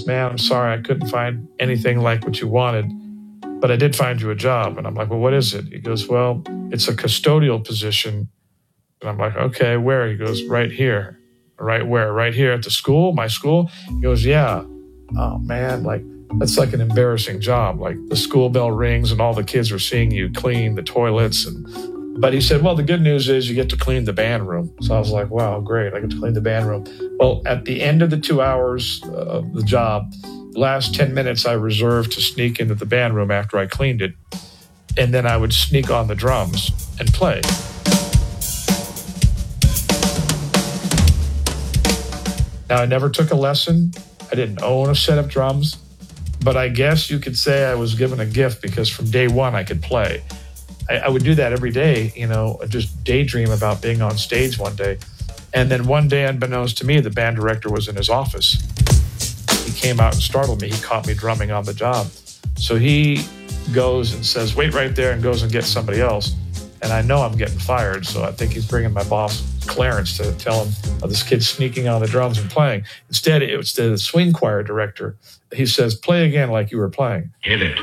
goes, man, I'm sorry, I couldn't find anything like what you wanted, but I did find you a job. And I'm like, well, what is it? He goes, well, it's a custodial position. And I'm like, okay, where? He goes, right here. Right where? Right here at the school, my school? He goes, yeah. Oh, man, like, that's like an embarrassing job. Like, the school bell rings and all the kids are seeing you clean the toilets. But he said, well, the good news is you get to clean the band room. So I was like, wow, great. I get to clean the band room. Well, at the end of the 2 hours of the job, the last 10 minutes I reserved to sneak into the band room after I cleaned it. And then I would sneak on the drums and play. Now, I never took a lesson. I didn't own a set of drums. But I guess you could say I was given a gift because from day one I could play. I would do that every day, just daydream about being on stage one day. And then one day, unbeknownst to me, the band director was in his office. He came out and startled me. He caught me drumming on the job. So he goes and says, wait right there, and goes and gets somebody else. And I know I'm getting fired, so I think he's bringing my boss, Clarence, to tell him this kid's sneaking on the drums and playing. Instead, it was the swing choir director. He says, play again like you were playing. Hit it.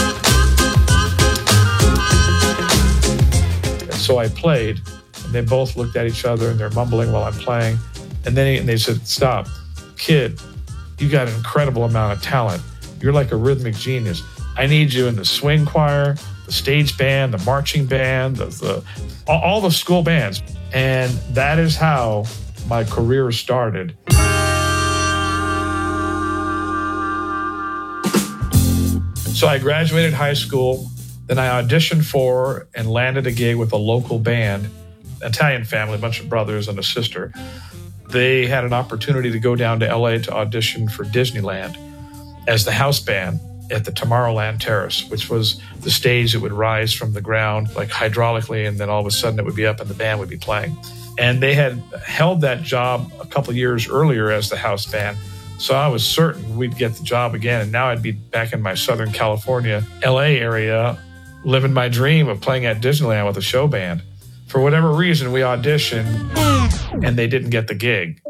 So I played, and they both looked at each other, and they're mumbling while I'm playing. And then they said, stop. Kid, you got an incredible amount of talent. You're like a rhythmic genius. I need you in the swing choir, the stage band, the marching band, all the school bands. And that is how my career started. So I graduated high school. Then I auditioned for and landed a gig with a local band, Italian family, a bunch of brothers and a sister. They had an opportunity to go down to LA to audition for Disneyland as the house band at the Tomorrowland Terrace, which was the stage that would rise from the ground like hydraulically, and then all of a sudden it would be up and the band would be playing. And they had held that job a couple of years earlier as the house band. So I was certain we'd get the job again. And now I'd be back in my Southern California, LA area, living my dream of playing at Disneyland with a show band. For whatever reason, we auditioned and they didn't get the gig.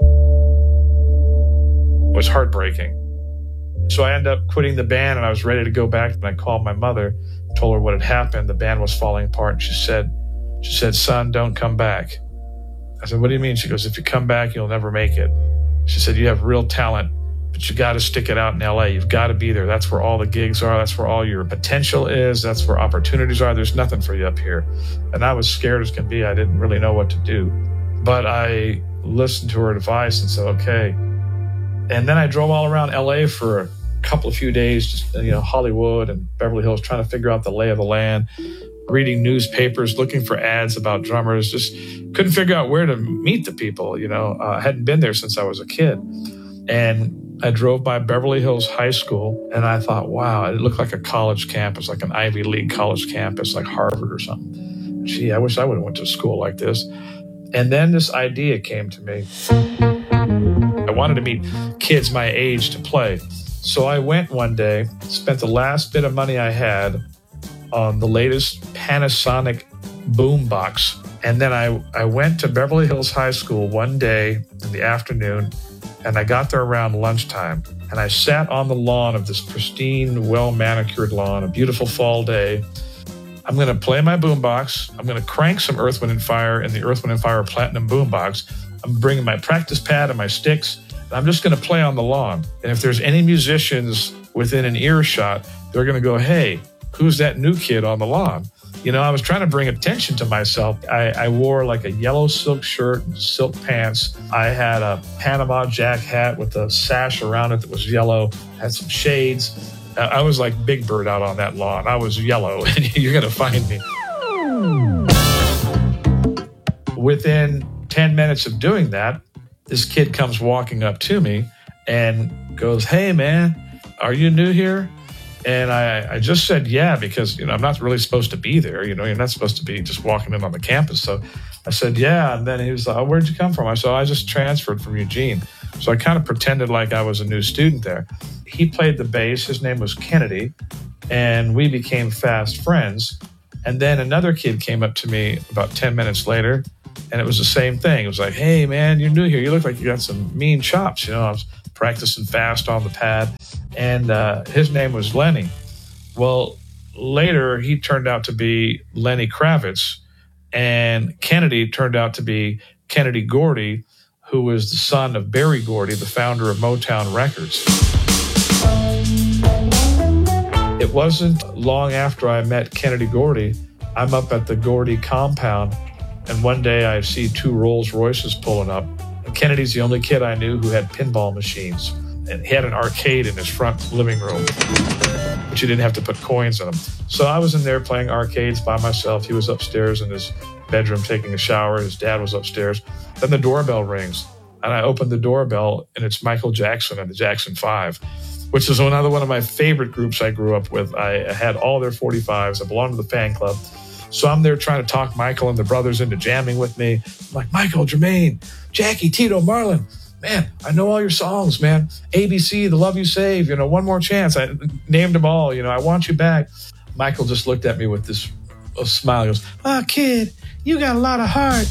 It was heartbreaking. So I ended up quitting the band and I was ready to go back. And I called my mother, told her what had happened. The band was falling apart. And she said, son, don't come back. I said, what do you mean? She goes, if you come back, you'll never make it. She said, you have real talent, but you got to stick it out in LA. You've got to be there. That's where all the gigs are. That's where all your potential is. That's where opportunities are. There's nothing for you up here. And I was scared as can be. I didn't really know what to do. But I listened to her advice and said, okay. And then I drove all around LA for a few days, just, Hollywood and Beverly Hills, trying to figure out the lay of the land, reading newspapers, looking for ads about drummers, just couldn't figure out where to meet the people. I hadn't been there since I was a kid. And I drove by Beverly Hills High School and I thought, wow, it looked like a college campus, like an Ivy League college campus, like Harvard or something. Gee, I wish I would have went to school like this. And then this idea came to me. I wanted to meet kids my age to play. So I went one day, spent the last bit of money I had on the latest Panasonic boombox. And then I went to Beverly Hills High School one day in the afternoon, and I got there around lunchtime. And I sat on the lawn of this pristine, well-manicured lawn, a beautiful fall day. I'm going to play my boombox. I'm going to crank some Earth, Wind & Fire in the Earth, Wind & Fire Platinum boombox. I'm bringing my practice pad and my sticks. And I'm just going to play on the lawn. And if there's any musicians within an earshot, they're going to go, hey, who's that new kid on the lawn? I was trying to bring attention to myself. I wore like a yellow silk shirt and silk pants. I had a Panama Jack hat with a sash around it that was yellow, had some shades. I was like Big Bird out on that lawn. I was yellow, and you're going to find me. Within 10 minutes of doing that, this kid comes walking up to me and goes, hey, man, are you new here? And I just said, yeah, because, I'm not really supposed to be there. You're not supposed to be just walking in on the campus. So I said, yeah. And then he was like, oh, where'd you come from? I said, I just transferred from Eugene. So I kind of pretended like I was a new student there. He played the bass. His name was Kennedy. And we became fast friends. And then another kid came up to me about 10 minutes later. And it was the same thing. It was like, hey, man, you're new here. You look like you got some mean chops. I was practicing fast on the pad. And his name was Lenny. Well, later he turned out to be Lenny Kravitz, and Kennedy turned out to be Kennedy Gordy, who was the son of Berry Gordy, the founder of Motown Records. It wasn't long after I met Kennedy Gordy, I'm up at the Gordy compound, and one day I see two Rolls Royces pulling up. And Kennedy's the only kid I knew who had pinball machines. And he had an arcade in his front living room, but you didn't have to put coins in them. So I was in there playing arcades by myself. He was upstairs in his bedroom taking a shower. His dad was upstairs. Then the doorbell rings, and I opened the doorbell, and it's Michael Jackson and the Jackson 5, which is another one of my favorite groups I grew up with. I had all their 45s. I belonged to the fan club. So I'm there trying to talk Michael and the brothers into jamming with me. I'm like, Michael, Jermaine, Jackie, Tito, Marlon, man, I know all your songs, man. ABC, The Love You Save, One More Chance. I named them all, I Want You Back. Michael just looked at me with this smile. He goes, kid, you got a lot of heart.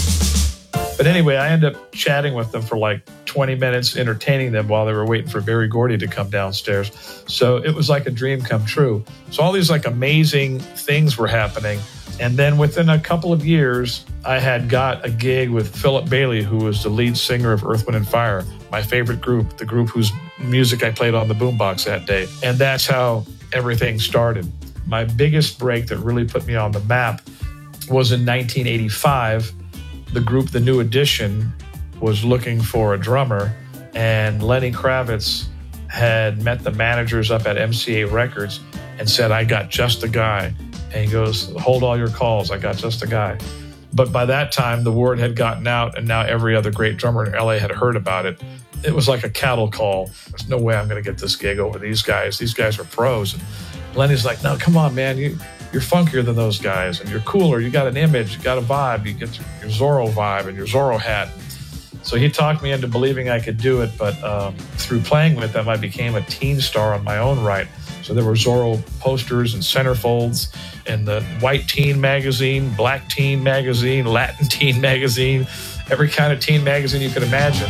But anyway, I ended up chatting with them for like 20 minutes, entertaining them while they were waiting for Berry Gordy to come downstairs. So it was like a dream come true. So all these like amazing things were happening. And then within a couple of years, I had got a gig with Philip Bailey, who was the lead singer of Earth, Wind & Fire, my favorite group, the group whose music I played on the boombox that day. And that's how everything started. My biggest break that really put me on the map was in 1985. The group, The New Edition, was looking for a drummer, and Lenny Kravitz had met the managers up at MCA Records and said, I got just the guy. And he goes, hold all your calls, I got just the guy. But by that time, the word had gotten out, and now every other great drummer in LA had heard about it. It was like a cattle call. There's no way I'm going to get this gig over these guys. These guys are pros. And Lenny's like, no, come on, man. You're funkier than those guys, and you're cooler. You got an image, you got a vibe. You get your Zorro vibe and your Zorro hat. So he talked me into believing I could do it, but through playing with them, I became a teen star on my own right. So there were Zorro posters and centerfolds in the white teen magazine, black teen magazine, Latin teen magazine, every kind of teen magazine you could imagine.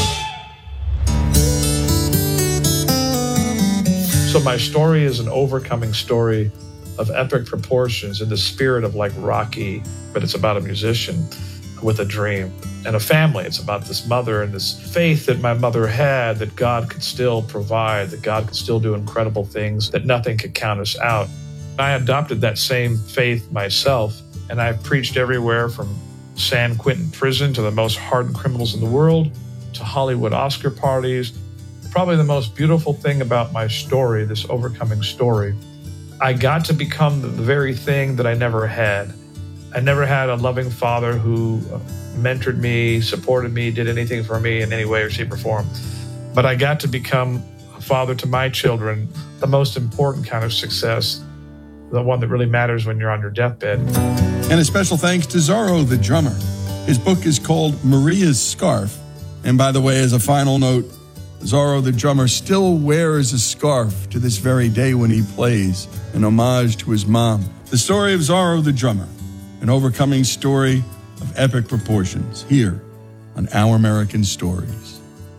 So my story is an overcoming story of epic proportions in the spirit of like Rocky, but it's about a musician with a dream and a family. It's about this mother and this faith that my mother had, that God could still provide, that God could still do incredible things, that nothing could count us out. I adopted that same faith myself, and I've preached everywhere from San Quentin prison to the most hardened criminals in the world, to Hollywood Oscar parties. Probably the most beautiful thing about my story, this overcoming story, I got to become the very thing that I never had. I never had a loving father who mentored me, supported me, did anything for me in any way or shape or form. But I got to become a father to my children, the most important kind of success, the one that really matters when you're on your deathbed. And a special thanks to Zorro the drummer. His book is called Maria's Scarf. And by the way, as a final note, Zorro the drummer still wears a scarf to this very day when he plays, an homage to his mom. The story of Zorro the drummer, an overcoming story of epic proportions, here on Our American Stories.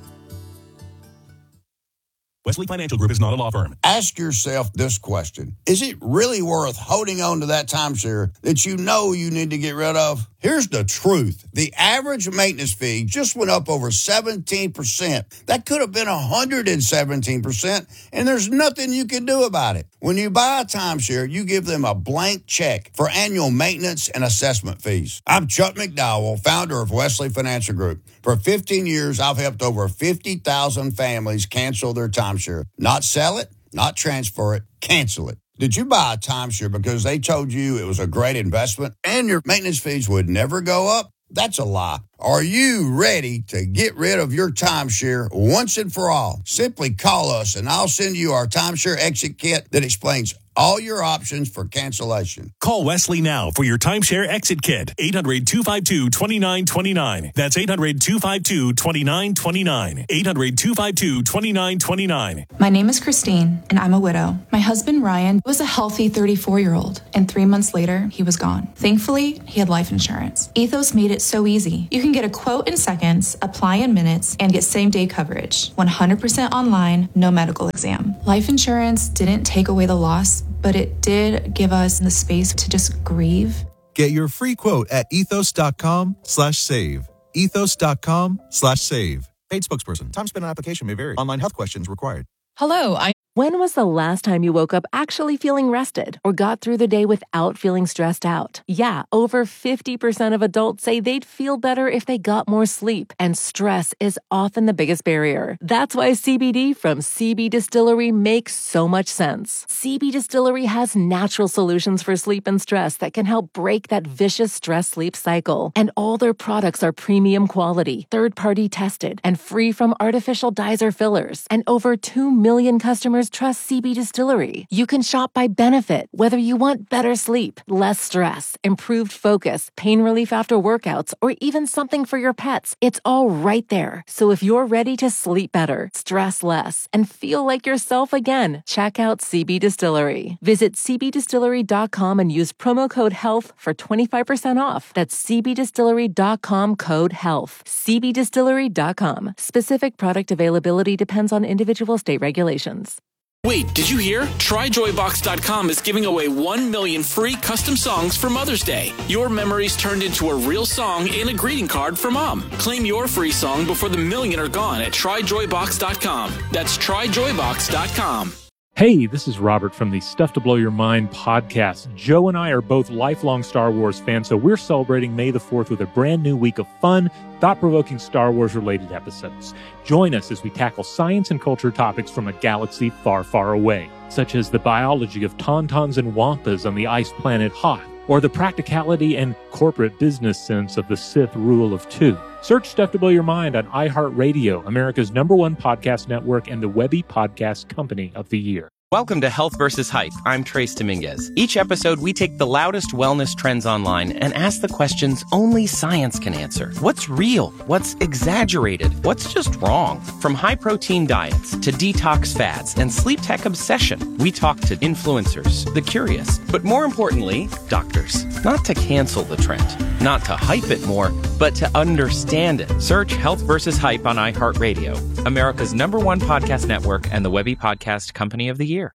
Wesley Financial Group is not a law firm. Ask yourself this question. Is it really worth holding on to that timeshare that you know you need to get rid of? Here's the truth. The average maintenance fee just went up over 17%. That could have been 117%, and there's nothing you can do about it. When you buy a timeshare, you give them a blank check for annual maintenance and assessment fees. I'm Chuck McDowell, founder of Wesley Financial Group. For 15 years, I've helped over 50,000 families cancel their timeshare. Not sell it, not transfer it, cancel it. Did you buy a timeshare because they told you it was a great investment and your maintenance fees would never go up? That's a lie. Are you ready to get rid of your timeshare once and for all? Simply call us and I'll send you our timeshare exit kit that explains all your options for cancellation. Call Wesley now for your timeshare exit kit. 800-252-2929. That's 800-252-2929. 800-252-2929. My name is Christine, and I'm a widow. My husband, Ryan, was a healthy 34-year-old, and 3 months later, he was gone. Thankfully, he had life insurance. Ethos made it so easy. You can get a quote in seconds, apply in minutes, and get same-day coverage. 100% online, no medical exam. Life insurance didn't take away the loss, but it did give us the space to just grieve. Get your free quote at ethos.com/save. Ethos.com/save. Paid spokesperson. Time spent on application may vary. Online health questions required. Hello, When was the last time you woke up actually feeling rested or got through the day without feeling stressed out? Yeah, over 50% of adults say they'd feel better if they got more sleep, and stress is often the biggest barrier. That's why CBD from CB Distillery makes so much sense. CB Distillery has natural solutions for sleep and stress that can help break that vicious stress-sleep cycle. And all their products are premium quality, third-party tested, and free from artificial dyes or fillers. And over 2 million customers trust CB Distillery. You can shop by benefit, whether you want better sleep, less stress, improved focus, pain relief after workouts, or even something for your pets. It's all right there. So if you're ready to sleep better, stress less, and feel like yourself again, check out CB Distillery. Visit cbdistillery.com and use promo code HEALTH for 25% off. That's cbdistillery.com code HEALTH. cbdistillery.com. Specific product availability depends on individual state regulations. Wait, did you hear? TryJoyBox.com is giving away 1 million free custom songs for Mother's Day. Your memories turned into a real song and a greeting card for Mom. Claim your free song before the million are gone at TryJoyBox.com. That's TryJoyBox.com. Hey, this is Robert from the Stuff to Blow Your Mind podcast. Joe and I are both lifelong Star Wars fans, so we're celebrating May the 4th with a brand new week of fun, thought-provoking Star Wars-related episodes. Join us as we tackle science and culture topics from a galaxy far, far away, such as the biology of tauntauns and wampas on the ice planet Hoth, or the practicality and corporate business sense of the Sith rule of two. Search Stuff to Blow Your Mind on iHeartRadio, America's #1 podcast network and the Webby Podcast Company of the Year. Welcome to Health vs. Hype. I'm Trace Dominguez. Each episode, we take the loudest wellness trends online and ask the questions only science can answer. What's real? What's exaggerated? What's just wrong? From high-protein diets to detox fads and sleep tech obsession, we talk to influencers, the curious, but more importantly, doctors. Not to cancel the trend, not to hype it more, but to understand it. Search Health vs. Hype on iHeartRadio, America's #1 podcast network and the Webby Podcast Company of the Year.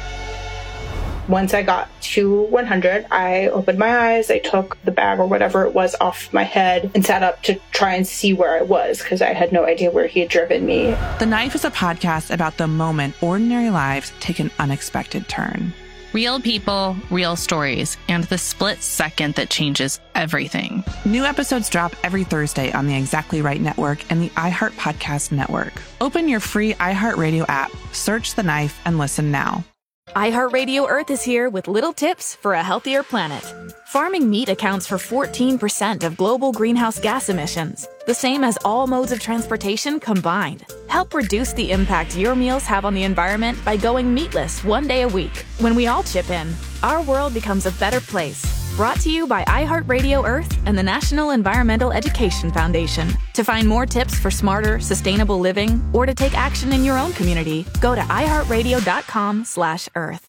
Once I got to 100, I opened my eyes, I took the bag or whatever it was off my head and sat up to try and see where I was because I had no idea where he had driven me. The Knife is a podcast about the moment ordinary lives take an unexpected turn. Real people, real stories, and the split second that changes everything. New episodes drop every Thursday on the Exactly Right Network and the iHeart Podcast Network. Open your free iHeartRadio app, search The Knife, and listen now. iHeartRadio Earth is here with little tips for a healthier planet. Farming meat accounts for 14% of global greenhouse gas emissions, the same as all modes of transportation combined. Help reduce the impact your meals have on the environment by going meatless 1 day a week. When we all chip in, our world becomes a better place. Brought to you by iHeartRadio Earth and the National Environmental Education Foundation. To find more tips for smarter, sustainable living, or to take action in your own community, go to iHeartRadio.com/Earth.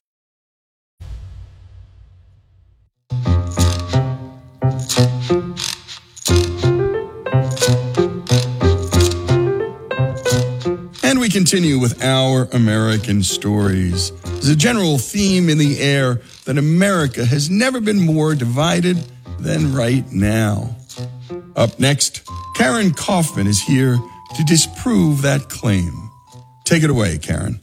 And we continue with Our American Stories. There's a general theme in the air that America has never been more divided than right now. Up next, Karen Kaufman is here to disprove that claim. Take it away, Karen.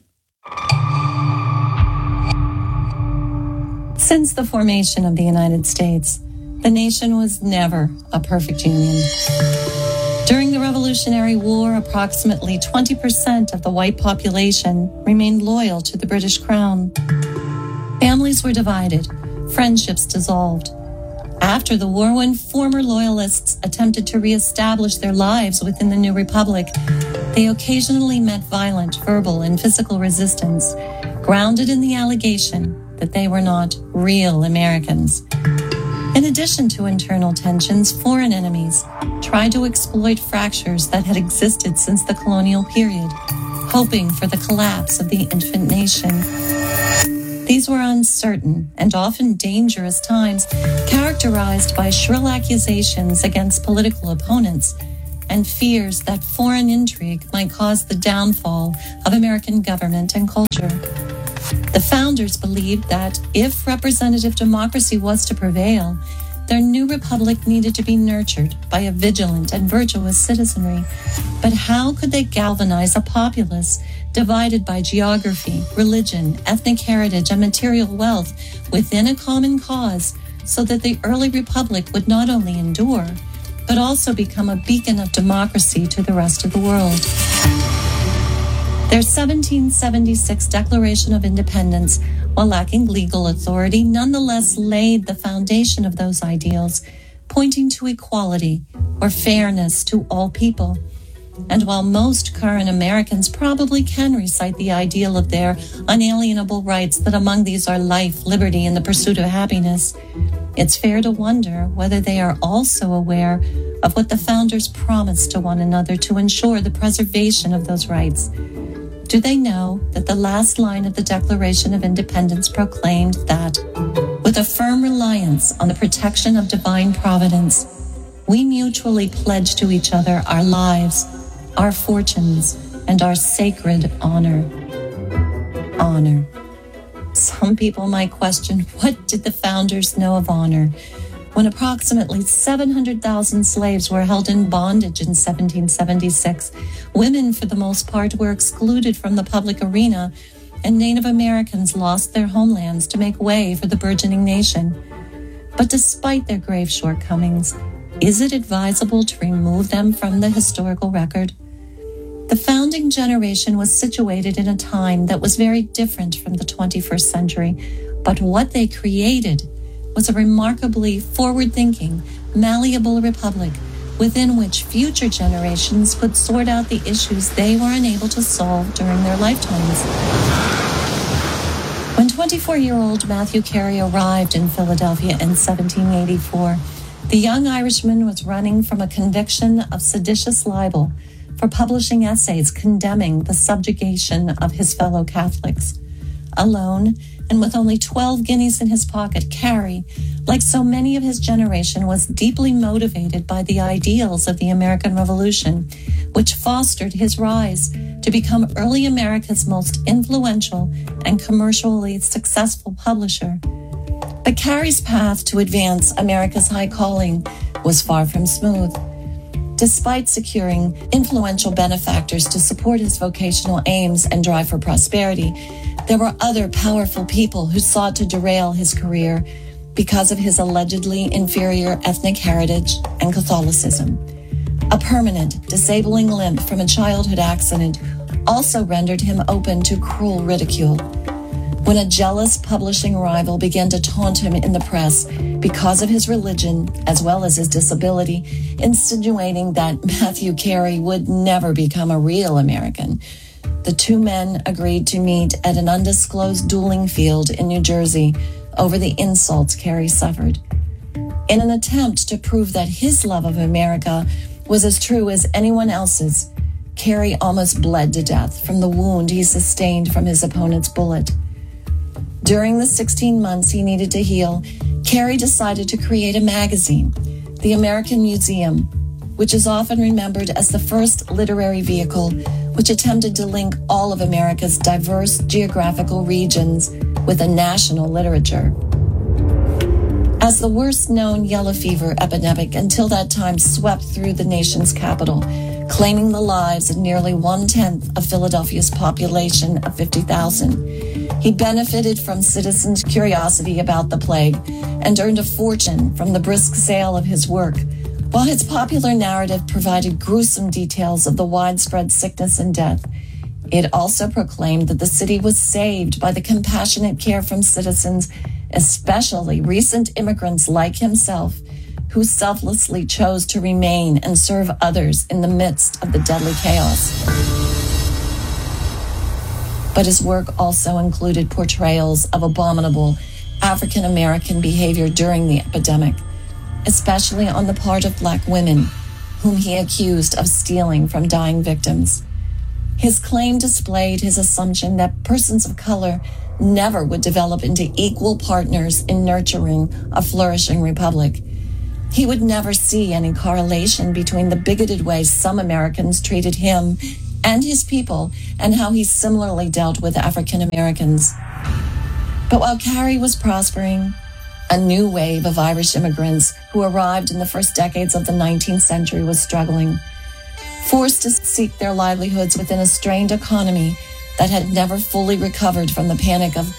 Since the formation of the United States, the nation was never a perfect union. During the Revolutionary War, approximately 20% of the white population remained loyal to the British Crown. Families were divided, friendships dissolved. After the war, when former loyalists attempted to reestablish their lives within the new republic, they occasionally met violent verbal and physical resistance, grounded in the allegation that they were not real Americans. In addition to internal tensions, foreign enemies tried to exploit fractures that had existed since the colonial period, hoping for the collapse of the infant nation. These These were uncertain and often dangerous times, characterized by shrill accusations against political opponents and fears that foreign intrigue might cause the downfall of American government and culture. The founders believed that if representative democracy was to prevail, their new republic needed to be nurtured by a vigilant and virtuous citizenry. But how could they galvanize a populace divided by geography, religion, ethnic heritage, and material wealth within a common cause so that the early republic would not only endure, but also become a beacon of democracy to the rest of the world? Their 1776 Declaration of Independence, while lacking legal authority, nonetheless laid the foundation of those ideals, pointing to equality or fairness to all people. And while most current Americans probably can recite the ideal of their unalienable rights, that among these are life, liberty, and the pursuit of happiness, it's fair to wonder whether they are also aware of what the founders promised to one another to ensure the preservation of those rights. Do they know that the last line of the Declaration of Independence proclaimed that, with a firm reliance on the protection of divine providence, we mutually pledge to each other our lives, our fortunes, and our sacred honor? Honor. Some people might question, what did the founders know of honor when approximately 700,000 slaves were held in bondage in 1776? Women, for the most part, were excluded from the public arena, and Native Americans lost their homelands to make way for the burgeoning nation. But despite their grave shortcomings, is it advisable to remove them from the historical record? The founding generation was situated in a time that was very different from the 21st century, but what they created was a remarkably forward-thinking, malleable republic within which future generations could sort out the issues they were unable to solve during their lifetimes. When 24-year-old Matthew Carey arrived in Philadelphia in 1784, the young Irishman was running from a conviction of seditious libel for publishing essays condemning the subjugation of his fellow Catholics. Alone, and with only 12 guineas in his pocket, Carey, like so many of his generation, was deeply motivated by the ideals of the American Revolution, which fostered his rise to become early America's most influential and commercially successful publisher. But Carey's path to advance America's high calling was far from smooth. Despite securing influential benefactors to support his vocational aims and drive for prosperity, there were other powerful people who sought to derail his career because of his allegedly inferior ethnic heritage and Catholicism. A permanent, disabling limp from a childhood accident also rendered him open to cruel ridicule. When a jealous publishing rival began to taunt him in the press because of his religion as well as his disability, insinuating that Matthew Carey would never become a real American, the two men agreed to meet at an undisclosed dueling field in New Jersey over the insults Carey suffered. In an attempt to prove that his love of America was as true as anyone else's, Carey almost bled to death from the wound he sustained from his opponent's bullet. During the 16 months he needed to heal, Carey decided to create a magazine, the American Museum, which is often remembered as the first literary vehicle which attempted to link all of America's diverse geographical regions with a national literature. As the worst-known yellow fever epidemic until that time swept through the nation's capital, claiming the lives of nearly 1/10 of Philadelphia's population of 50,000, he benefited from citizens' curiosity about the plague and earned a fortune from the brisk sale of his work. While his popular narrative provided gruesome details of the widespread sickness and death, it also proclaimed that the city was saved by the compassionate care from citizens, especially recent immigrants like himself, who selflessly chose to remain and serve others in the midst of the deadly chaos. But his work also included portrayals of abominable African American behavior during the epidemic, especially on the part of Black women, whom he accused of stealing from dying victims. His claim displayed his assumption that persons of color never would develop into equal partners in nurturing a flourishing republic. He would never see any correlation between the bigoted way some Americans treated him and his people and how he similarly dealt with African Americans. But while Carey was prospering, a new wave of Irish immigrants who arrived in the first decades of the 19th century was struggling. Forced to seek their livelihoods within a strained economy that had never fully recovered from the panic of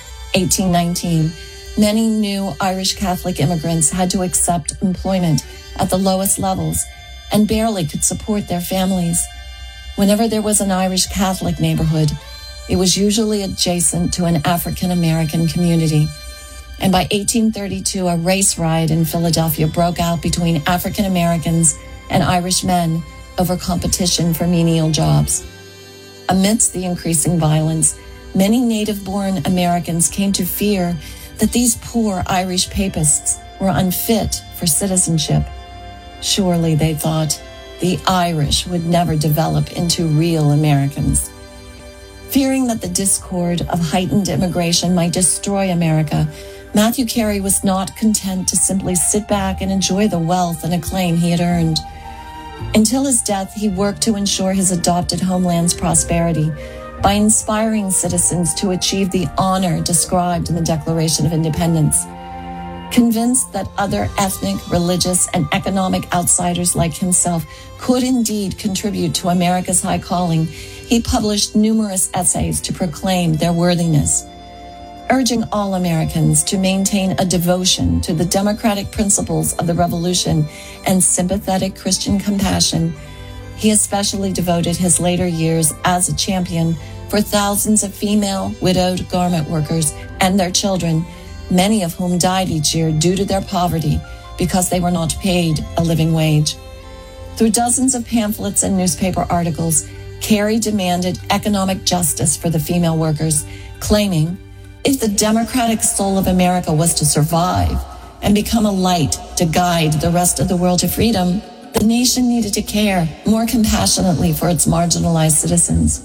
1819, many new Irish Catholic immigrants had to accept employment at the lowest levels and barely could support their families. Whenever there was an Irish Catholic neighborhood, it was usually adjacent to an African American community. And by 1832, a race riot in Philadelphia broke out between African Americans and Irish men over competition for menial jobs. Amidst the increasing violence, many native-born Americans came to fear that these poor Irish papists were unfit for citizenship. Surely, they thought, the Irish would never develop into real Americans. Fearing that the discord of heightened immigration might destroy America, Matthew Carey was not content to simply sit back and enjoy the wealth and acclaim he had earned. Until his death, he worked to ensure his adopted homeland's prosperity by inspiring citizens to achieve the honor described in the Declaration of Independence. Convinced that other ethnic, religious, and economic outsiders like himself could indeed contribute to America's high calling, he published numerous essays to proclaim their worthiness. Urging all Americans to maintain a devotion to the democratic principles of the Revolution and sympathetic Christian compassion, he especially devoted his later years as a champion for thousands of female, widowed garment workers and their children, many of whom died each year due to their poverty because they were not paid a living wage. Through dozens of pamphlets and newspaper articles, Carey demanded economic justice for the female workers, claiming, if the democratic soul of America was to survive and become a light to guide the rest of the world to freedom, the nation needed to care more compassionately for its marginalized citizens.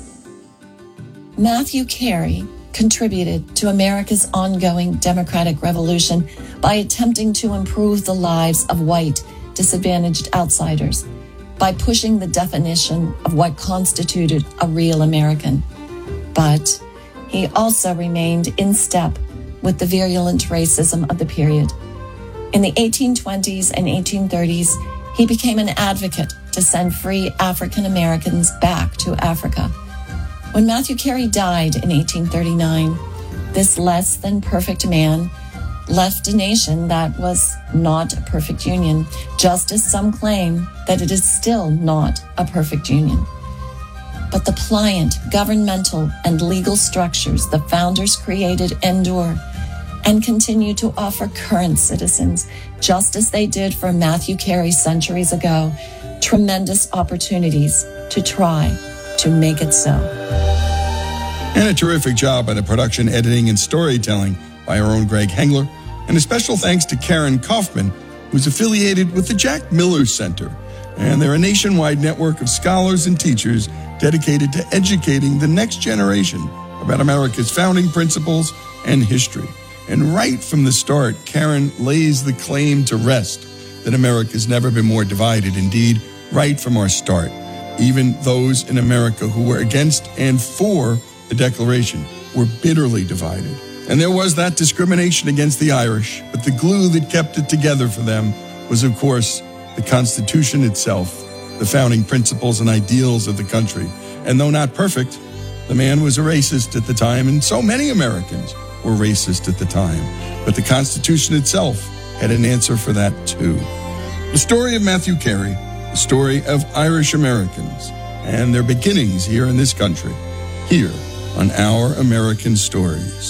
Matthew Carey contributed to America's ongoing democratic revolution by attempting to improve the lives of white, disadvantaged outsiders, by pushing the definition of what constituted a real American. But he also remained in step with the virulent racism of the period. In the 1820s and 1830s, he became an advocate to send free African Americans back to Africa. When Matthew Carey died in 1839, this less than perfect man left a nation that was not a perfect union, just as some claim that it is still not a perfect union. But the pliant governmental and legal structures the founders created endure and continue to offer current citizens, just as they did for Matthew Carey centuries ago, tremendous opportunities to try to make it so. And a terrific job on the production, editing, and storytelling by our own Greg Hengler. And a special thanks to Karen Kaufman, who's affiliated with the Jack Miller Center. And they're a nationwide network of scholars and teachers dedicated to educating the next generation about America's founding principles and history. And right from the start, Karen lays the claim to rest that America's never been more divided. Indeed, right from our start, even those in America who were against and for the Declaration were bitterly divided. And there was that discrimination against the Irish, but the glue that kept it together for them was, of course, the Constitution itself, the founding principles and ideals of the country. And though not perfect, the man was a racist at the time, and so many Americans were racist at the time. But the Constitution itself had an answer for that, too. The story of Matthew Carey, the story of Irish Americans, and their beginnings here in this country, here on Our American Stories.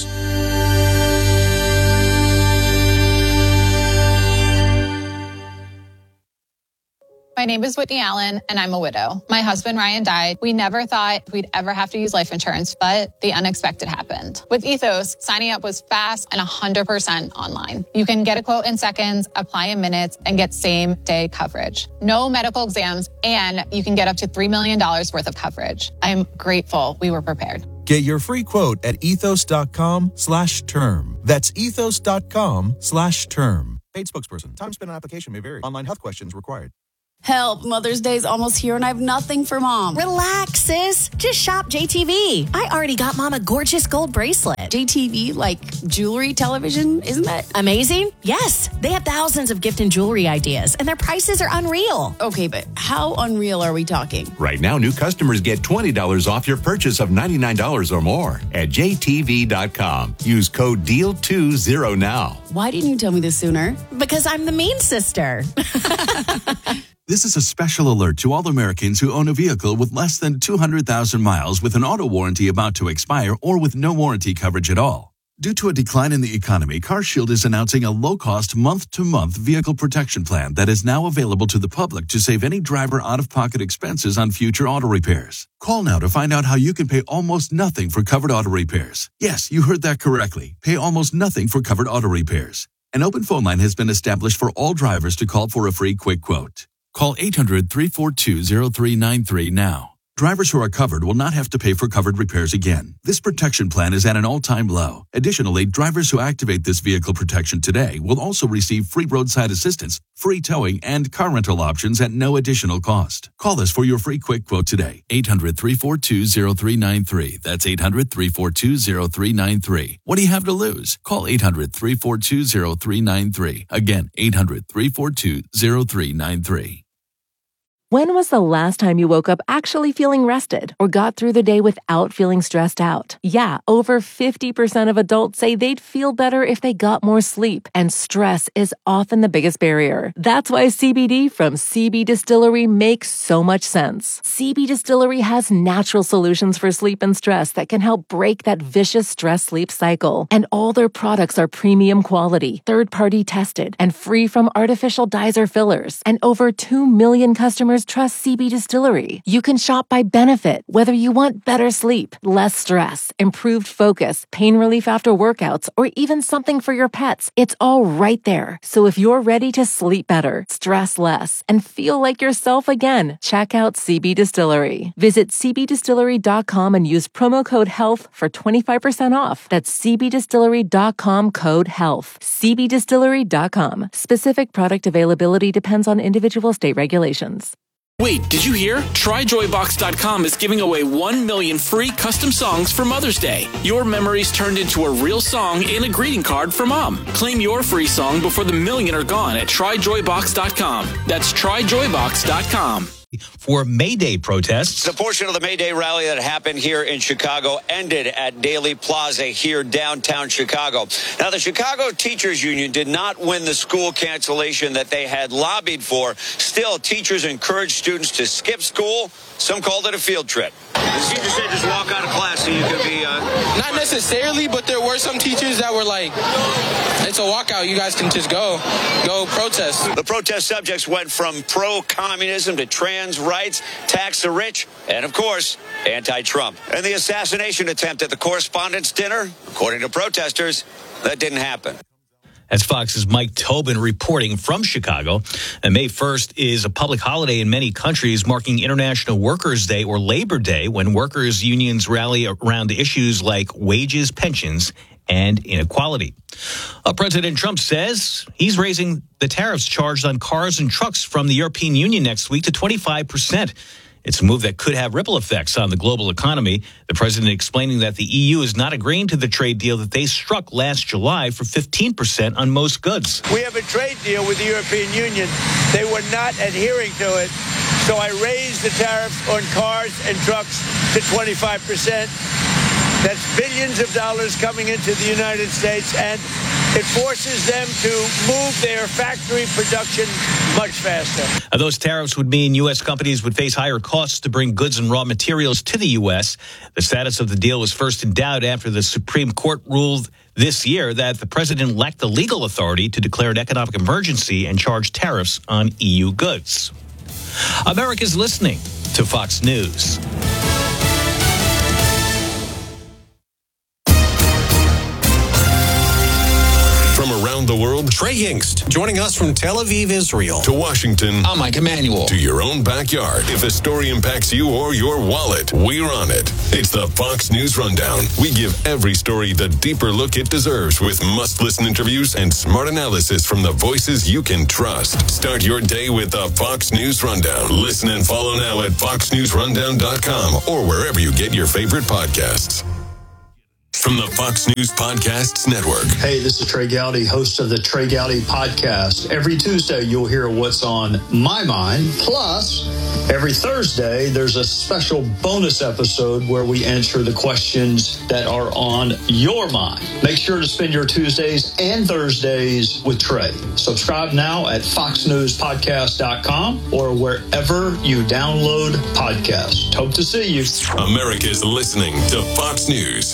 My name is Whitney Allen, and I'm a widow. My husband, Ryan, died. We never thought we'd ever have to use life insurance, but the unexpected happened. With Ethos, signing up was fast and 100% online. You can get a quote in seconds, apply in minutes, and get same-day coverage. No medical exams, and you can get up to $3 million worth of coverage. I'm grateful we were prepared. Get your free quote at ethos.com/term. That's ethos.com/term. Paid spokesperson. Time spent on application may vary. Online health questions required. Help, Mother's Day's almost here and I have nothing for Mom. Relax, sis. Just shop JTV. I already got Mom a gorgeous gold bracelet. JTV, like jewelry, television, isn't that amazing? Yes. They have thousands of gift and jewelry ideas, and their prices are unreal. Okay, but how unreal are we talking? Right now, new customers get $20 off your purchase of $99 or more at JTV.com. Use code DEAL20 now. Why didn't you tell me this sooner? Because I'm the mean sister. This is a special alert to all Americans who own a vehicle with less than 200,000 miles with an auto warranty about to expire or with no warranty coverage at all. Due to a decline in the economy, CarShield is announcing a low-cost month-to-month vehicle protection plan that is now available to the public to save any driver out-of-pocket expenses on future auto repairs. Call now to find out how you can pay almost nothing for covered auto repairs. Yes, you heard that correctly. Pay almost nothing for covered auto repairs. An open phone line has been established for all drivers to call for a free quick quote. Call 800-342-0393 now. Drivers who are covered will not have to pay for covered repairs again. This protection plan is at an all-time low. Additionally, drivers who activate this vehicle protection today will also receive free roadside assistance, free towing, and car rental options at no additional cost. Call us for your free quick quote today. 800-342-0393. That's 800-342-0393. What do you have to lose? Call 800-342-0393. Again, 800-342-0393. When was the last time you woke up actually feeling rested or got through the day without feeling stressed out? Yeah, over 50% of adults say they'd feel better if they got more sleep, and stress is often the biggest barrier. That's why CBD from CB Distillery makes so much sense. CB Distillery has natural solutions for sleep and stress that can help break that vicious stress-sleep cycle. And all their products are premium quality, third-party tested, and free from artificial dyes or fillers. And over 2 million customers trust CB Distillery. You can shop by benefit, whether you want better sleep, less stress, improved focus, pain relief after workouts, or even something for your pets. It's all right there. So if you're ready to sleep better, stress less, and feel like yourself again, check out CB Distillery. Visit cbdistillery.com and use promo code HEALTH for 25% off. That's cbdistillery.com code HEALTH. cbdistillery.com. Specific product availability depends on individual state regulations. Wait, did you hear? TryJoyBox.com is giving away 1 million free custom songs for Mother's Day. Your memories turned into a real song and a greeting card for Mom. Claim your free song before the million are gone at TryJoyBox.com. That's TryJoyBox.com. For May Day protests. The portion of the May Day rally that happened here in Chicago ended at Daley Plaza here downtown Chicago. Now, the Chicago Teachers Union did not win the school cancellation that they had lobbied for. Still, teachers encouraged students to skip school. Some called it a field trip. The teacher said just walk out of class so you could be... Not necessarily, but there were some teachers that were like, it's a walkout. You guys can just go protest. The protest subjects went from pro-communism to trans rights, tax the rich, and, of course, anti-Trump. And the assassination attempt at the Correspondents' Dinner, according to protesters, that didn't happen. That's Fox's Mike Tobin reporting from Chicago. And May 1st is a public holiday in many countries, marking International Workers' Day or Labor Day, when workers' unions rally around issues like wages, pensions, and inequality. President Trump says he's raising the tariffs charged on cars and trucks from the European Union next week to 25%. It's a move that could have ripple effects on the global economy. The president explaining that the EU is not agreeing to the trade deal that they struck last July for 15% on most goods. We have a trade deal with the European Union. They were not adhering to it. So I raised the tariffs on cars and trucks to 25%. That's billions of dollars coming into the United States, and it forces them to move their factory production much faster. Those tariffs would mean U.S. companies would face higher costs to bring goods and raw materials to the U.S. The status of the deal was first in doubt after the Supreme Court ruled this year that the president lacked the legal authority to declare an economic emergency and charge tariffs on EU goods. America's listening to Fox News. From around the world, Trey Yingst, joining us from Tel Aviv, Israel. To Washington, I'm Mike Emanuel. To your own backyard. If a story impacts you or your wallet, we're on it. It's the Fox News Rundown. We give every story the deeper look it deserves with must-listen interviews and smart analysis from the voices you can trust. Start your day with the Fox News Rundown. Listen and follow now at foxnewsrundown.com or wherever you get your favorite podcasts. From the Fox News Podcasts Network. Hey, this is Trey Gowdy, host of the Trey Gowdy Podcast. Every Tuesday, you'll hear what's on my mind. Plus, every Thursday, there's a special bonus episode where we answer the questions that are on your mind. Make sure to spend your Tuesdays and Thursdays with Trey. Subscribe now at foxnewspodcast.com or wherever you download podcasts. Hope to see you. America's listening to Fox News.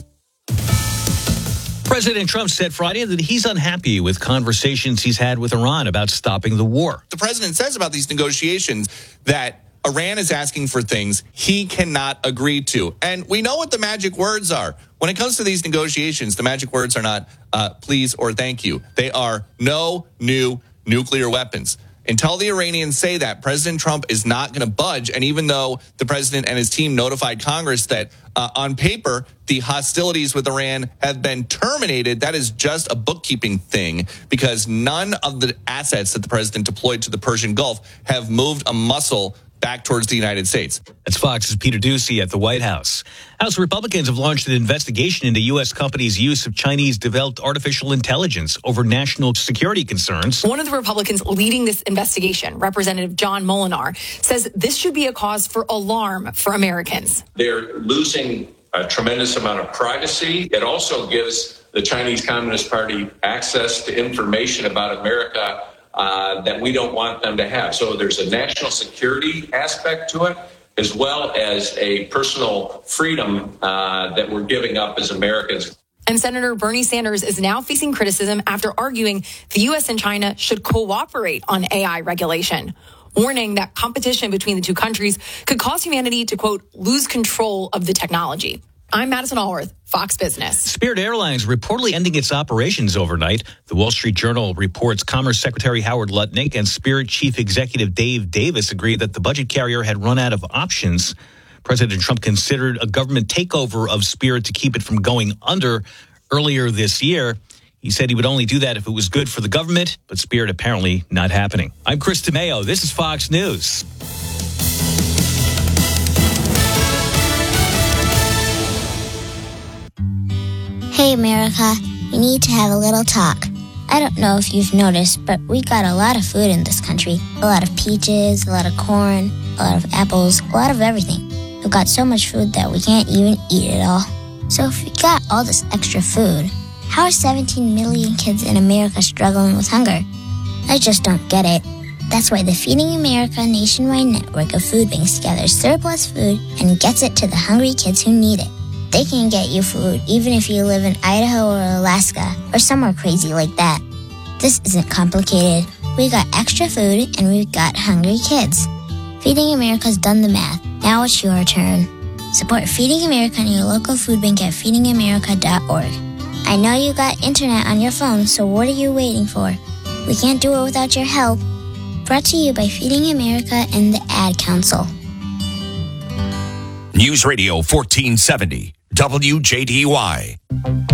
President Trump said Friday that he's unhappy with conversations he's had with Iran about stopping the war. The president says about these negotiations that Iran is asking for things he cannot agree to. And we know what the magic words are. When it comes to these negotiations, the magic words are not please or thank you. They are no new nuclear weapons. Until the Iranians say that, President Trump is not going to budge. And even though the president and his team notified Congress that on paper, the hostilities with Iran have been terminated, that is just a bookkeeping thing because none of the assets that the president deployed to the Persian Gulf have moved a muscle back towards the United States. That's Fox's Peter Doocy at the White House. House Republicans have launched an investigation into U.S. companies' use of Chinese-developed artificial intelligence over national security concerns. One of the Republicans leading this investigation, Representative John Molinar, says this should be a cause for alarm for Americans. They're losing a tremendous amount of privacy. It also gives the Chinese Communist Party access to information about America that we don't want them to have. So there's a national security aspect to it, as well as a personal freedom that we're giving up as Americans. And Senator Bernie Sanders is now facing criticism after arguing the U.S. and China should cooperate on AI regulation, warning that competition between the two countries could cause humanity to, quote, lose control of the technology. I'm Madison Allworth, Fox Business. Spirit Airlines reportedly ending its operations overnight. The Wall Street Journal reports Commerce Secretary Howard Lutnick and Spirit Chief Executive Dave Davis agreed that the budget carrier had run out of options. President Trump considered a government takeover of Spirit to keep it from going under earlier this year. He said he would only do that if it was good for the government, but Spirit apparently not happening. I'm Chris DeMeo. This is Fox News. Hey, America, we need to have a little talk. I don't know if you've noticed, but we got a lot of food in this country. A lot of peaches, a lot of corn, a lot of apples, a lot of everything. We've got so much food that we can't even eat it all. So if we got all this extra food, how are 17 million kids in America struggling with hunger? I just don't get it. That's why the Feeding America nationwide network of food banks gathers surplus food and gets it to the hungry kids who need it. They can get you food even if you live in Idaho or Alaska or somewhere crazy like that. This isn't complicated. We got extra food and we've got hungry kids. Feeding America's done the math. Now it's your turn. Support Feeding America and your local food bank at feedingamerica.org. I know you got internet on your phone, so what are you waiting for? We can't do it without your help. Brought to you by Feeding America and the Ad Council. News Radio 1470. WJDY.